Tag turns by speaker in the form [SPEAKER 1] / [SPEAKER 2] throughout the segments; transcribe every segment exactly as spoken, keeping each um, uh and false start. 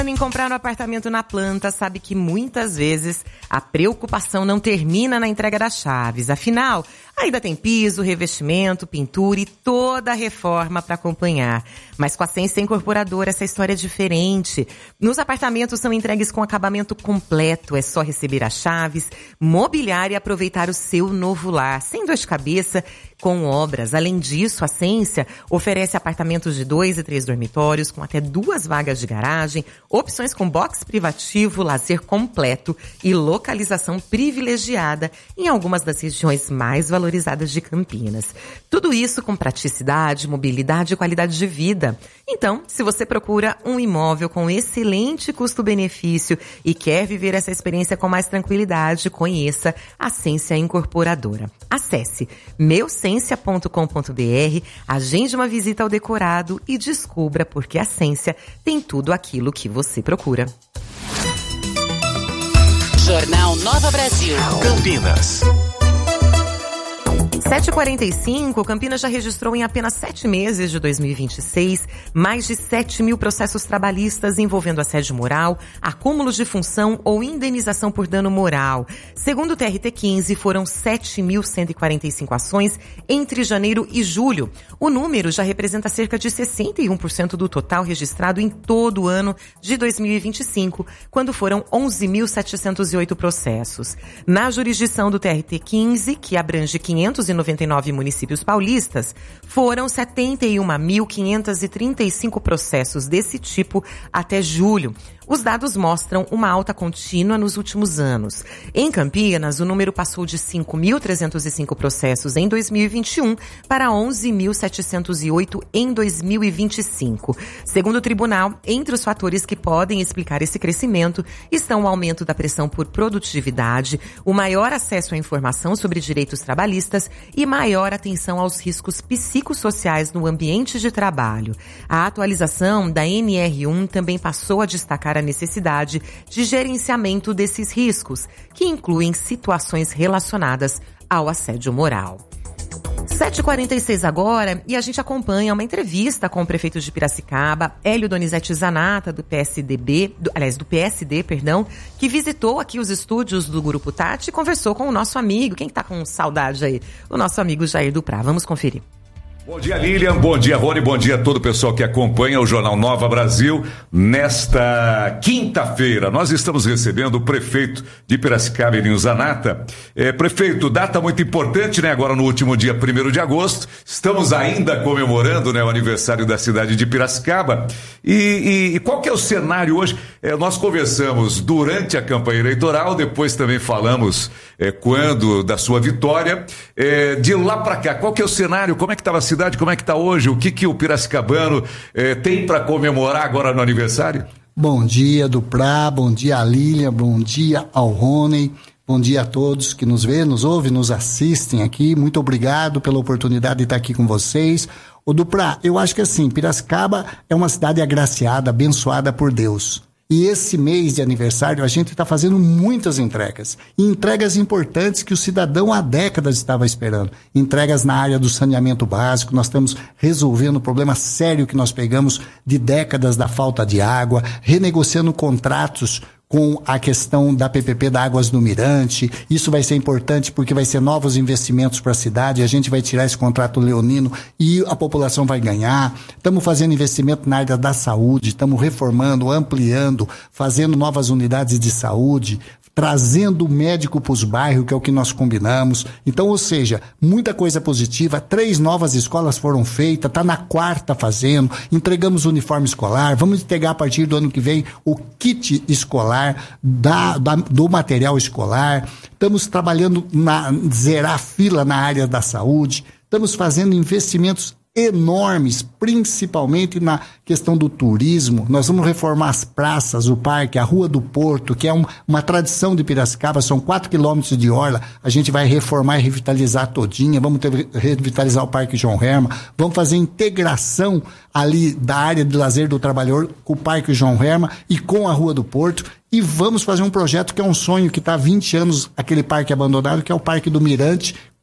[SPEAKER 1] Em comprar um apartamento na planta, sabe que muitas vezes a preocupação não termina na entrega das chaves. Afinal, ainda tem piso, revestimento, pintura e toda a reforma para acompanhar. Mas com a Ascensia Incorporadora essa história é diferente. Nos apartamentos são entregues com acabamento completo. É só receber as chaves, mobiliar e aproveitar o seu novo lar, sem dor de cabeça, com obras. Além disso, a Ascensia oferece apartamentos de dois e três dormitórios com até duas vagas de garagem, opções com box privativo, lazer completo e localização privilegiada em algumas das regiões mais valorizadas de Campinas. Tudo isso com praticidade, mobilidade e qualidade de vida. Então, se você procura um imóvel com excelente custo-benefício e quer viver essa experiência com mais tranquilidade, conheça a Ascensia Incorporadora. Acesse meu sensia ponto com ponto b r, agende uma visita ao decorado e descubra porque a Ascensia tem tudo aquilo que você procura.
[SPEAKER 2] Jornal Nova Brasil.
[SPEAKER 3] Campinas.
[SPEAKER 1] sete e quarenta e cinco, Campinas já registrou em apenas sete meses de dois mil e vinte e seis mais de sete mil processos trabalhistas envolvendo assédio moral, acúmulo de função ou indenização por dano moral. Segundo o T R T quinze, foram sete mil cento e quarenta e cinco ações entre janeiro e julho. O número já representa cerca de sessenta e um por cento do total registrado em todo o ano de dois mil e vinte e cinco, quando foram onze mil setecentos e oito processos. Na jurisdição do T R T quinze, que abrange quinhentos e noventa e nove municípios paulistas, foram setenta e um mil quinhentos e trinta e cinco processos desse tipo até julho. Os dados mostram uma alta contínua nos últimos anos. Em Campinas, o número passou de cinco mil trezentos e cinco processos em dois mil e vinte e um para onze mil setecentos e oito em dois mil e vinte e cinco. Segundo o tribunal, entre os fatores que podem explicar esse crescimento estão o aumento da pressão por produtividade, o maior acesso à informação sobre direitos trabalhistas e maior atenção aos riscos psicossociais no ambiente de trabalho. A atualização da N R um também passou a destacar a necessidade de gerenciamento desses riscos, que incluem situações relacionadas ao assédio moral. sete e quarenta e seis agora, e a gente acompanha uma entrevista com o prefeito de Piracicaba, Hélio Donizete Zanata, do P S D B, do, aliás, do P S D, perdão, que visitou aqui os estúdios do Grupo Tati e conversou com o nosso amigo, quem tá com saudade aí? O nosso amigo Jair Duprá. Vamos conferir.
[SPEAKER 4] Bom dia, Lilian, bom dia, Rony, bom dia a todo o pessoal que acompanha o Jornal Nova Brasil. Nesta quinta-feira, nós estamos recebendo o prefeito de Piracicaba, Hélio Zanata. É, prefeito, data muito importante, né? Agora no último dia primeiro de agosto, estamos ainda comemorando, né, o aniversário da cidade de Piracicaba. E, e, e qual que é o cenário hoje? É, nós conversamos durante a campanha eleitoral, depois também falamos é, quando da sua vitória. É, de lá para cá, qual que é o cenário? Como é que estava a cidade? Como é que está hoje? O que que o piracicabano eh, tem para comemorar agora no aniversário?
[SPEAKER 5] Bom dia, Duprá, bom dia a Lília, bom dia ao Rony, bom dia a todos que nos vê, nos ouvem, nos assistem aqui. Muito obrigado pela oportunidade de estar aqui com vocês. Ô Duprá, eu acho que assim, Piracicaba é uma cidade agraciada, abençoada por Deus. E esse mês de aniversário a gente está fazendo muitas entregas. E entregas importantes que o cidadão há décadas estava esperando. Entregas na área do saneamento básico, nós estamos resolvendo o problema sério que nós pegamos de décadas da falta de água, renegociando contratos com a questão da P P P da Águas do Mirante. Isso vai ser importante porque vai ser novos investimentos para a cidade, a gente vai tirar esse contrato leonino e a população vai ganhar. Estamos fazendo investimento na área da saúde, estamos reformando, ampliando, fazendo novas unidades de saúde, trazendo o médico para os bairros, que é o que nós combinamos. Então, ou seja, muita coisa positiva, três novas escolas foram feitas, está na quarta fazendo, entregamos o uniforme escolar, vamos entregar a partir do ano que vem o kit escolar, da, da, do material escolar, estamos trabalhando na zerar fila na área da saúde, estamos fazendo investimentos enormes, principalmente na questão do turismo. Nós vamos reformar as praças, o parque, a Rua do Porto, que é um, uma tradição de Piracicaba, são quatro quilômetros de orla, a gente vai reformar e revitalizar todinha, vamos ter, revitalizar o Parque João Herma, vamos fazer integração ali da área de lazer do trabalhador com o Parque João Herma e com a Rua do Porto, e vamos fazer um projeto que é um sonho que está há vinte anos, aquele parque abandonado, que é o Parque do Mirante,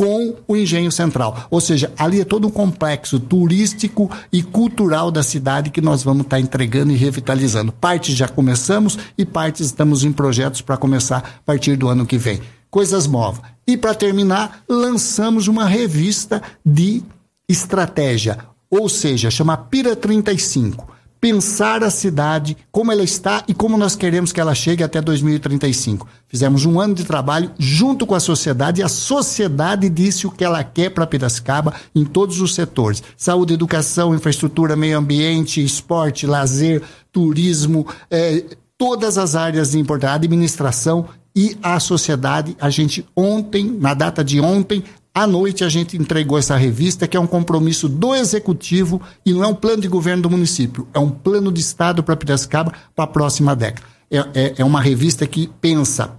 [SPEAKER 5] com o Engenho Central. Ou seja, ali é todo um complexo turístico e cultural da cidade que nós vamos estar entregando e revitalizando. Parte já começamos e parte estamos em projetos para começar a partir do ano que vem. Coisas novas. E para terminar, lançamos uma revista de estratégia, ou seja, chama Pira trinta e cinco. Pensar a cidade, como ela está e como nós queremos que ela chegue até dois mil e trinta e cinco. Fizemos um ano de trabalho junto com a sociedade e a sociedade disse o que ela quer para Piracicaba em todos os setores. Saúde, educação, infraestrutura, meio ambiente, esporte, lazer, turismo, eh, todas as áreas importantes, administração e a sociedade. A gente ontem, na data de ontem, à noite a gente entregou essa revista, que é um compromisso do Executivo e não é um plano de governo do município, é um plano de Estado para Piracicaba para a próxima década. É, é, é uma revista que pensa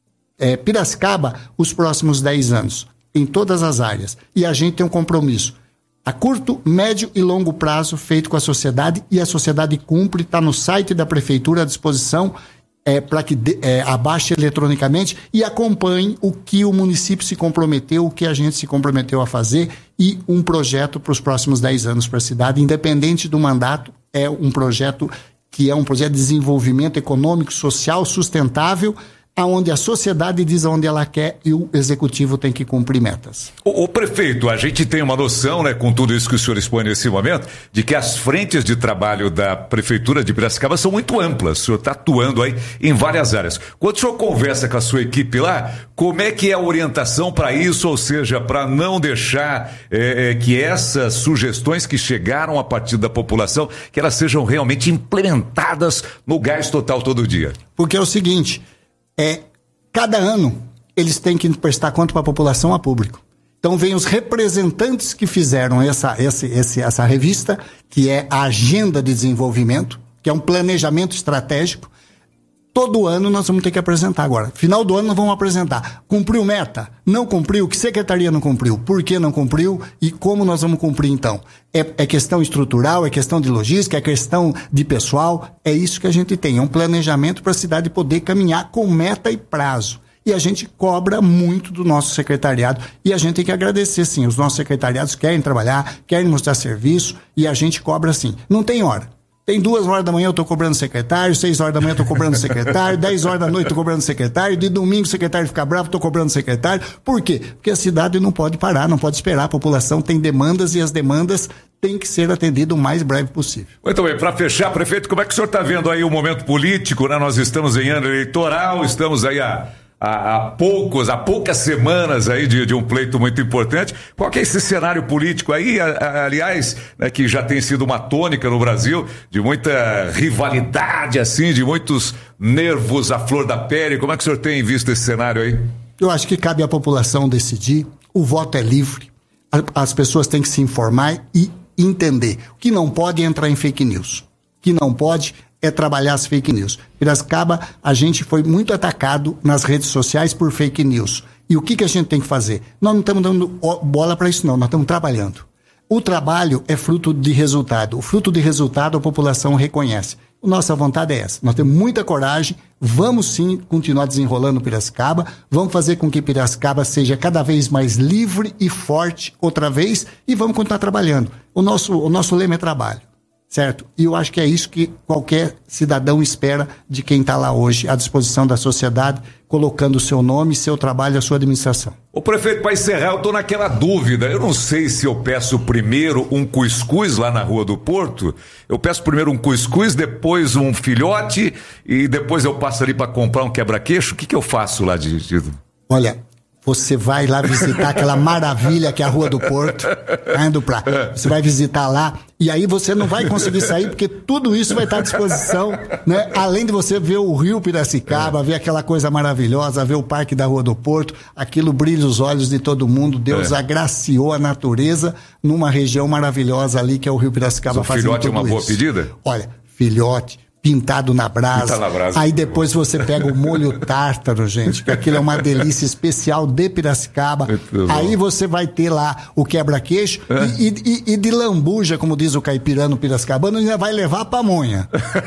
[SPEAKER 5] é, Piracicaba os próximos dez anos, em todas as áreas. E a gente tem um compromisso a curto, médio e longo prazo feito com a sociedade e a sociedade cumpre, está no site da Prefeitura à disposição, É, para que é, abaixe eletronicamente e acompanhe o que o município se comprometeu, o que a gente se comprometeu a fazer e um projeto para os próximos dez anos para a cidade, independente do mandato, é um projeto que é um projeto de desenvolvimento econômico, social, sustentável, aonde a sociedade diz aonde ela quer e o executivo tem que cumprir metas.
[SPEAKER 4] O, o prefeito, a gente tem uma noção, né, com tudo isso que o senhor expõe nesse momento, de que as frentes de trabalho da prefeitura de Piracicaba são muito amplas. O senhor está atuando aí em várias áreas. Quando o senhor conversa com a sua equipe lá, como é que é a orientação para isso? Ou seja, para não deixar é, é, que essas sugestões que chegaram a partir da população, que elas sejam realmente implementadas no gás total todo dia?
[SPEAKER 5] Porque é o seguinte, é, cada ano eles têm que prestar conta para a população, a público. Então vem os representantes que fizeram essa, esse, esse, essa revista, que é a Agenda de Desenvolvimento, que é um planejamento estratégico. Todo ano nós vamos ter que apresentar agora. Final do ano nós vamos apresentar. Cumpriu meta? Não cumpriu? Que secretaria não cumpriu? Por que não cumpriu? E como nós vamos cumprir então? É, é questão estrutural, é questão de logística, é questão de pessoal. É isso que a gente tem. É um planejamento para a cidade poder caminhar com meta e prazo. E a gente cobra muito do nosso secretariado. E a gente tem que agradecer, sim. Os nossos secretariados querem trabalhar, querem mostrar serviço e a gente cobra, sim. Não tem hora. Tem duas horas da manhã eu estou cobrando secretário, seis horas da manhã eu estou cobrando secretário, dez horas da noite eu estou cobrando secretário, de domingo o secretário fica bravo, estou cobrando secretário. Por quê? Porque a cidade não pode parar, não pode esperar, a população tem demandas e as demandas têm que ser atendidas o mais breve possível.
[SPEAKER 4] Muito bem, para fechar, prefeito, como é que o senhor está vendo aí o momento político, né? Nós estamos em ano eleitoral, estamos aí a... Há, há poucos, há poucas semanas aí de, de um pleito muito importante. Qual que é esse cenário político aí, a, a, aliás, né, que já tem sido uma tônica no Brasil, de muita rivalidade, assim, de muitos nervos à flor da pele. Como é que o senhor tem visto esse cenário aí?
[SPEAKER 5] Eu acho que cabe à população decidir, o voto é livre, a, as pessoas têm que se informar e entender. O que não pode é entrar em fake news. O que não pode é trabalhar as fake news. Piracicaba, a gente foi muito atacado nas redes sociais por fake news. E o que, que a gente tem que fazer? Nós não estamos dando bola para isso não, nós estamos trabalhando. O trabalho é fruto de resultado. O fruto de resultado a população reconhece. Nossa vontade é essa. Nós temos muita coragem, vamos sim continuar desenrolando Piracicaba, vamos fazer com que Piracicaba seja cada vez mais livre e forte outra vez e vamos continuar trabalhando. O nosso, o nosso lema é trabalho. Certo? E eu acho que é isso que qualquer cidadão espera de quem está lá hoje, à disposição da sociedade, colocando o seu nome, seu trabalho, a sua administração.
[SPEAKER 4] O prefeito, para encerrar, eu estou naquela dúvida. Eu não sei se eu peço primeiro um cuscuz lá na Rua do Porto. Eu peço primeiro um cuscuz, depois um filhote e depois eu passo ali para comprar um quebra-queixo. O que, que eu faço lá de... de...
[SPEAKER 5] Olha... Você vai lá visitar aquela maravilha que é a Rua do Porto, indo pra. Você vai visitar lá e aí você não vai conseguir sair porque tudo isso vai estar à disposição, né? Além de você ver o Rio Piracicaba, ver aquela coisa maravilhosa, ver o Parque da Rua do Porto, aquilo brilha os olhos de todo mundo. Deus é. agraciou a natureza numa região maravilhosa ali que é o Rio Piracicaba.
[SPEAKER 4] O filhote é uma boa pedida?
[SPEAKER 5] Olha, filhote. Pintado na brasa.
[SPEAKER 4] na brasa.
[SPEAKER 5] Aí depois você pega o molho tártaro, gente, que aquilo é uma delícia especial de Piracicaba. Aí você vai ter lá o quebra-queixo é. e, e, e de lambuja, como diz o caipirano piracicabano, ainda vai levar a pamonha.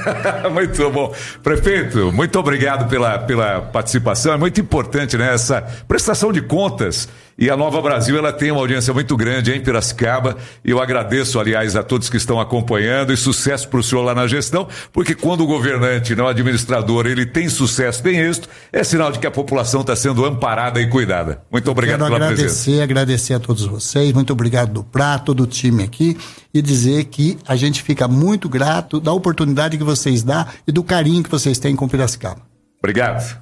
[SPEAKER 4] Muito bom. Prefeito, muito obrigado pela, pela participação. É muito importante, né, essa prestação de contas E a Nova Brasil, ela tem uma audiência muito grande em Piracicaba. E eu agradeço, aliás, a todos que estão acompanhando, e sucesso para o senhor lá na gestão, porque quando o governante, não o administrador, ele tem sucesso, tem êxito, é sinal de que a população está sendo amparada e cuidada. Muito obrigado
[SPEAKER 5] Quero
[SPEAKER 4] pela
[SPEAKER 5] agradecer,
[SPEAKER 4] presença.
[SPEAKER 5] agradecer a todos vocês, muito obrigado do Prá, todo o time aqui, e dizer que a gente fica muito grato da oportunidade que vocês dão e do carinho que vocês têm com Piracicaba.
[SPEAKER 4] Obrigado.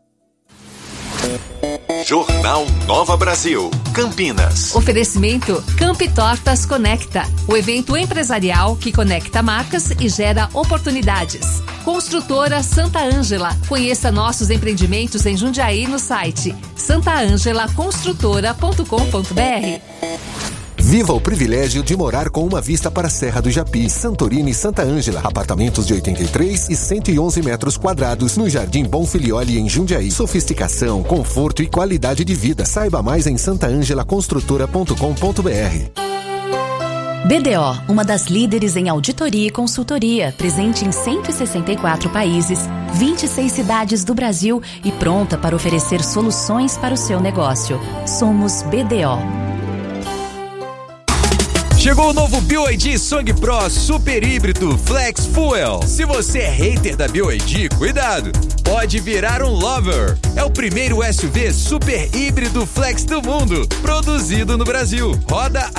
[SPEAKER 3] Jornal Nova Brasil, Campinas.
[SPEAKER 6] Oferecimento Camp Tortas Conecta, o evento empresarial que conecta marcas e gera oportunidades. Construtora Santa Ângela, conheça nossos empreendimentos em Jundiaí no site santa angela construtora ponto com ponto br.
[SPEAKER 7] Viva o privilégio de morar com uma vista para a Serra do Japi, Santorini e Santa Ângela. Apartamentos de oitenta e três e cento e onze metros quadrados no Jardim Bonfilioli, em Jundiaí. Sofisticação, conforto e qualidade de vida. Saiba mais em santa angela construtora ponto com ponto br.
[SPEAKER 8] B D O, uma das líderes em auditoria e consultoria, presente em cento e sessenta e quatro países, vinte e seis cidades do Brasil e pronta para oferecer soluções para o seu negócio. Somos B D O.
[SPEAKER 9] Chegou o novo B Y D Song Pro Super Híbrido Flex Fuel. Se você é hater da B Y D, cuidado, pode virar um lover. É o primeiro S U V super híbrido flex do mundo, produzido no Brasil. Roda